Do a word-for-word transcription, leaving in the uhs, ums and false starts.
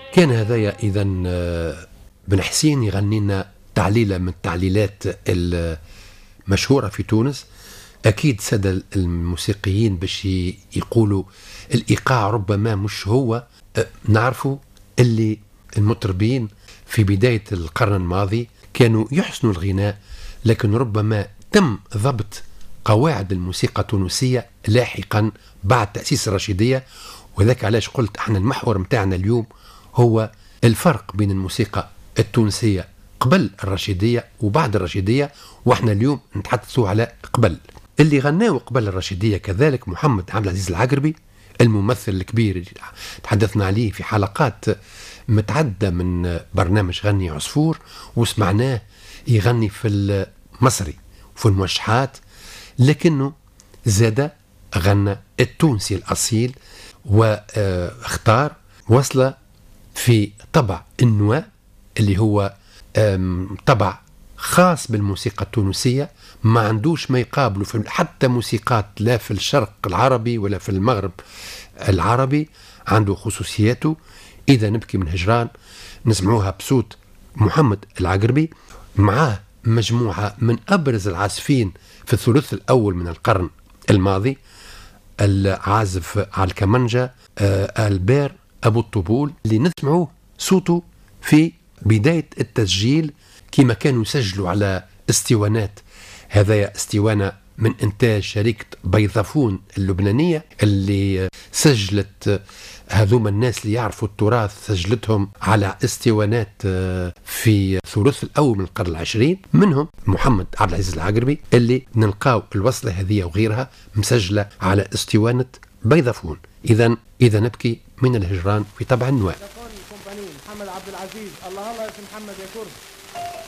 كان هذايا إذا بن حسين يغني لنا تعليلة من التعليلات المشهورة في تونس. أكيد سادة الموسيقيين باش يقولوا الإيقاع ربما مش هو. نعرفوا اللي المطربين في بداية القرن الماضي كانوا يحسنوا الغناء، لكن ربما تم ضبط قواعد الموسيقى التونسية لاحقا بعد تأسيس الرشيدية. وذاك علاش قلت احنا المحور متاعنا اليوم هو الفرق بين الموسيقى التونسية قبل الرشيدية وبعد الرشيدية، واحنا اليوم نتحدثوا على قبل. اللي غناوا قبل الرشيدية كذلك محمد عبد العزيز العقربي، الممثل الكبير تحدثنا عليه في حلقات متعدة من برنامج غني عصفور، وسمعناه يغني في المصري وفي الموشحات، لكنه زاد غنى التونسي الأصيل واختار وصلة في طبع النواء اللي هو طبع خاص بالموسيقى التونسية، ما عندوش ما يقابله في حتى موسيقات لا في الشرق العربي ولا في المغرب العربي، عنده خصوصياته. إذا نبكي من هجران نسمعوها بصوت محمد العقربي، معاه مجموعة من أبرز العازفين في الثلث الأول من القرن الماضي، العازف على الكمنجة آه البير أبو الطبول، اللي نسمعوه صوته في بداية التسجيل كما كانوا يسجلوا على استوانات. هذا استوانة من إنتاج شركة بيضافون اللبنانية اللي سجلت هذوما الناس اللي يعرفوا التراث، سجلتهم على استوانات في الثلث الأول من القرن العشرين، منهم محمد عبد العزيز العقربي اللي نلقاو الوصلة هذه وغيرها مسجلة على استوانة بيضافون. إذا إذا نبكي من الهجران في طبع النواء. محمد عبد العزيز، الله الله يا محمد يا كرد.